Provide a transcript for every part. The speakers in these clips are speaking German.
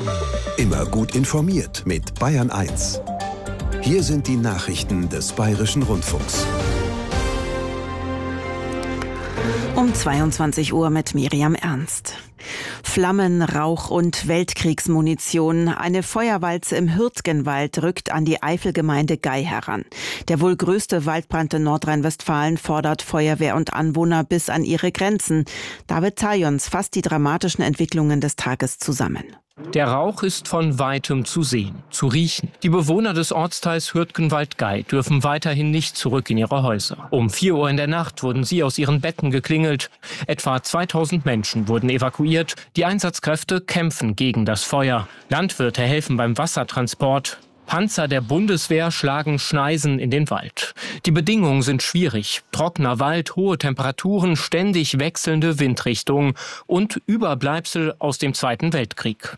Immer gut informiert mit Bayern 1. Hier sind die Nachrichten des Bayerischen Rundfunks. Um 22 Uhr mit Miriam Ernst. Flammen, Rauch und Weltkriegsmunition. Eine Feuerwalze im Hürtgenwald rückt an die Eifelgemeinde Gay heran. Der wohl größte Waldbrand in Nordrhein-Westfalen fordert Feuerwehr und Anwohner bis an ihre Grenzen. David Tajons fasst die dramatischen Entwicklungen des Tages zusammen. Der Rauch ist von Weitem zu sehen, zu riechen. Die Bewohner des Ortsteils Hürtgenwald-Gay dürfen weiterhin nicht zurück in ihre Häuser. Um 4 Uhr in der Nacht wurden sie aus ihren Betten geklingelt. Etwa 2000 Menschen wurden evakuiert. Die Einsatzkräfte kämpfen gegen das Feuer. Landwirte helfen beim Wassertransport. Panzer der Bundeswehr schlagen Schneisen in den Wald. Die Bedingungen sind schwierig. Trockener Wald, hohe Temperaturen, ständig wechselnde Windrichtungen und Überbleibsel aus dem Zweiten Weltkrieg.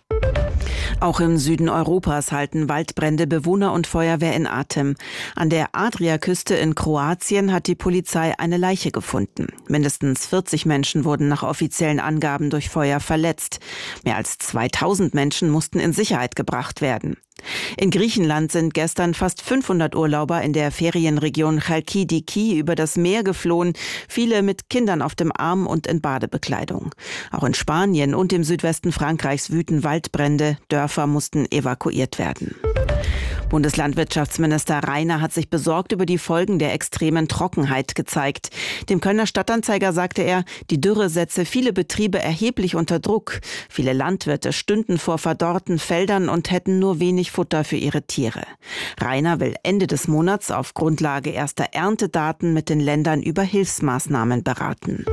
Auch im Süden Europas halten Waldbrände Bewohner und Feuerwehr in Atem. An der Adriaküste in Kroatien hat die Polizei eine Leiche gefunden. Mindestens 40 Menschen wurden nach offiziellen Angaben durch Feuer verletzt. Mehr als 2000 Menschen mussten in Sicherheit gebracht werden. In Griechenland sind gestern fast 500 Urlauber in der Ferienregion Chalkidiki über das Meer geflohen, viele mit Kindern auf dem Arm und in Badebekleidung. Auch in Spanien und im Südwesten Frankreichs wüten Waldbrände, Dörfer mussten evakuiert werden. Bundeslandwirtschaftsminister Rainer hat sich besorgt über die Folgen der extremen Trockenheit gezeigt. Dem Kölner Stadtanzeiger sagte er, die Dürre setze viele Betriebe erheblich unter Druck. Viele Landwirte stünden vor verdorrten Feldern und hätten nur wenig Futter für ihre Tiere. Rainer will Ende des Monats auf Grundlage erster Erntedaten mit den Ländern über Hilfsmaßnahmen beraten.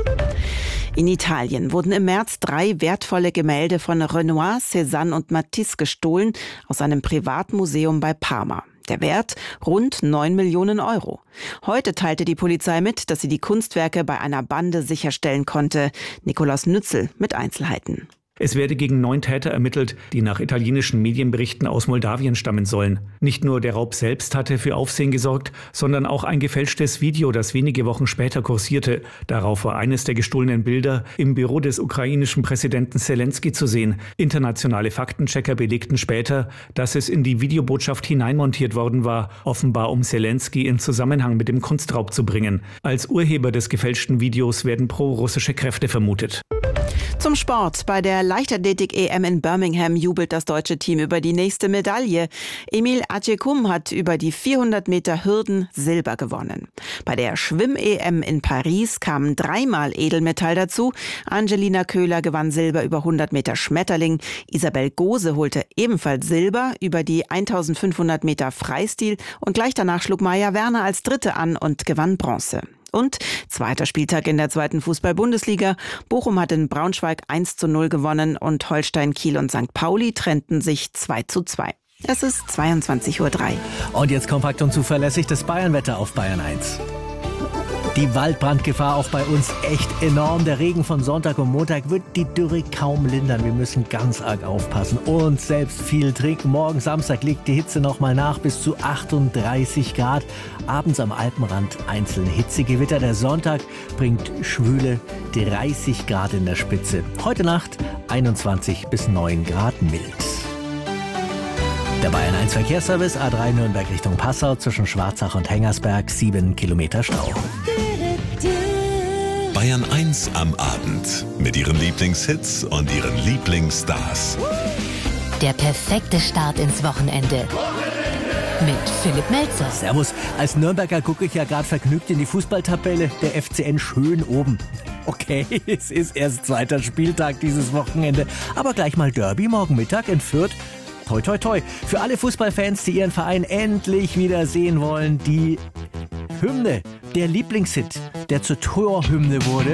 In Italien wurden im März 3 wertvolle Gemälde von Renoir, Cézanne und Matisse gestohlen aus einem Privatmuseum bei Parma. Der Wert rund 9 Millionen Euro. Heute teilte die Polizei mit, dass sie die Kunstwerke bei einer Bande sicherstellen konnte. Nikolaus Nützel mit Einzelheiten. Es werde gegen 9 Täter ermittelt, die nach italienischen Medienberichten aus Moldawien stammen sollen. Nicht nur der Raub selbst hatte für Aufsehen gesorgt, sondern auch ein gefälschtes Video, das wenige Wochen später kursierte. Darauf war eines der gestohlenen Bilder im Büro des ukrainischen Präsidenten Selenskyj zu sehen. Internationale Faktenchecker belegten später, dass es in die Videobotschaft hineinmontiert worden war, offenbar um Selenskyj in Zusammenhang mit dem Kunstraub zu bringen. Als Urheber des gefälschten Videos werden pro-russische Kräfte vermutet. Zum Sport. Bei der Leichtathletik-EM in Birmingham jubelt das deutsche Team über die nächste Medaille. Emil Acecum hat über die 400 Meter Hürden Silber gewonnen. Bei der Schwimm-EM in Paris kamen 3-mal Edelmetall dazu. Angelina Köhler gewann Silber über 100 Meter Schmetterling. Isabel Gose holte ebenfalls Silber über die 1500 Meter Freistil. Und gleich danach schlug Maja Werner als Dritte an und gewann Bronze. Und zweiter Spieltag in der 2. Fußball-Bundesliga. Bochum hat in Braunschweig 1:0 gewonnen und Holstein Kiel und St. Pauli trennten sich 2:2. Es ist 22:03 Uhr. Und jetzt kompakt und zuverlässig das Bayernwetter auf Bayern 1. Die Waldbrandgefahr auch bei uns echt enorm. Der Regen von Sonntag und Montag wird die Dürre kaum lindern. Wir müssen ganz arg aufpassen und selbst viel trinken. Morgen Samstag legt die Hitze noch mal nach bis zu 38 Grad. Abends am Alpenrand einzelne Hitzegewitter. Der Sonntag bringt schwüle 30 Grad in der Spitze. Heute Nacht 21 bis 9 Grad mild. Der Bayern 1 Verkehrsservice A3 Nürnberg Richtung Passau zwischen Schwarzach und Hengersberg 7 Kilometer Stau. Bayern 1 am Abend mit ihren Lieblingshits und ihren Lieblingsstars. Der perfekte Start ins Wochenende. Mit Philipp Melzer. Servus. Als Nürnberger gucke ich ja gerade vergnügt in die Fußballtabelle. Der FCN schön oben. Okay, es ist erst 2. Spieltag dieses Wochenende. Aber gleich mal Derby morgen Mittag in Fürth. Toi, toi, toi. Für alle Fußballfans, die ihren Verein endlich wieder sehen wollen, die Hymne, der Lieblingshit, der zur Torhymne wurde.